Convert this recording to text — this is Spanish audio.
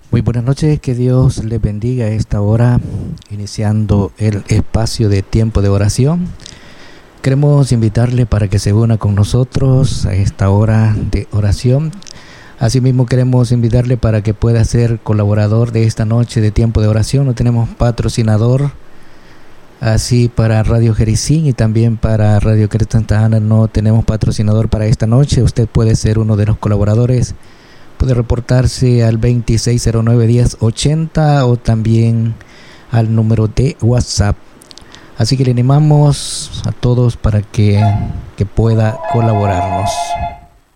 Muy buenas noches, que Dios les bendiga a esta hora, iniciando el espacio de tiempo de oración. Queremos invitarle para que se una con nosotros a esta hora de oración. Asimismo, queremos invitarle para que pueda ser colaborador de esta noche de tiempo de oración. No tenemos patrocinador, así para Radio Jericín y también para Radio Cristo Santa Ana no tenemos patrocinador para esta noche. Usted puede ser uno de los colaboradores. Puede reportarse al 2609-1080 o también al número de WhatsApp. Así que le animamos a todos para que pueda colaborarnos.